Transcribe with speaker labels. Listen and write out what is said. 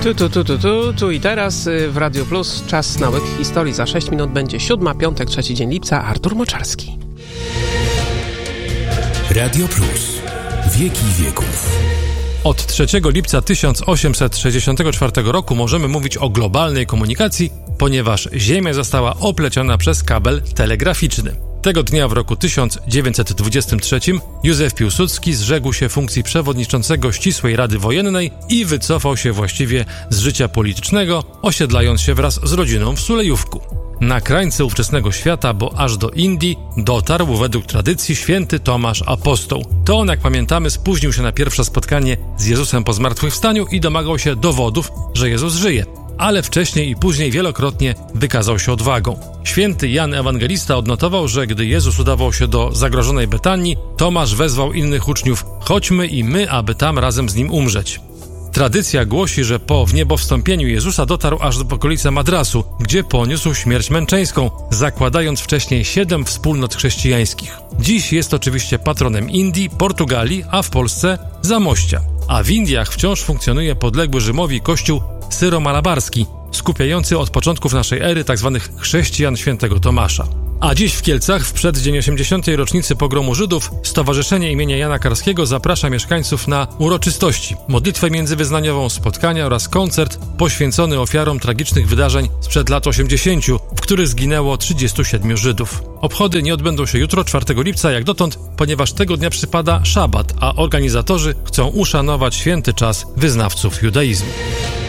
Speaker 1: Tu i teraz w Radio Plus czas na łyk historii. Za 6 minut będzie 7, piątek, 3 dzień lipca. Artur Moczarski.
Speaker 2: Radio Plus. Wieki wieków.
Speaker 3: Od 3 lipca 1864 roku możemy mówić o globalnej komunikacji, ponieważ Ziemia została opleciona przez kabel telegraficzny. Tego dnia w roku 1923 Józef Piłsudski zrzekł się funkcji przewodniczącego Ścisłej Rady Wojennej i wycofał się właściwie z życia politycznego, osiedlając się wraz z rodziną w Sulejówku. Na krańce ówczesnego świata, bo aż do Indii, dotarł według tradycji święty Tomasz Apostoł. To on, jak pamiętamy, spóźnił się na pierwsze spotkanie z Jezusem po zmartwychwstaniu i domagał się dowodów, że Jezus żyje. Ale wcześniej i później wielokrotnie wykazał się odwagą. Święty Jan Ewangelista odnotował, że gdy Jezus udawał się do zagrożonej Betanii, Tomasz wezwał innych uczniów: chodźmy i my, aby tam razem z nim umrzeć. Tradycja głosi, że po wniebowstąpieniu Jezusa dotarł aż do okolicy Madrasu, gdzie poniósł śmierć męczeńską, zakładając wcześniej 7 wspólnot chrześcijańskich. Dziś jest oczywiście patronem Indii, Portugalii, a w Polsce Zamościa. A w Indiach wciąż funkcjonuje podległy Rzymowi kościół syro-malabarski, skupiający od początków naszej ery tzw. chrześcijan świętego Tomasza. A dziś w Kielcach, w przeddzień 80. rocznicy pogromu Żydów, Stowarzyszenie imienia Jana Karskiego zaprasza mieszkańców na uroczystości, modlitwę międzywyznaniową, spotkania oraz koncert poświęcony ofiarom tragicznych wydarzeń sprzed lat 80., w których zginęło 37 Żydów. Obchody nie odbędą się jutro, 4 lipca, jak dotąd, ponieważ tego dnia przypada szabat, a organizatorzy chcą uszanować święty czas wyznawców judaizmu.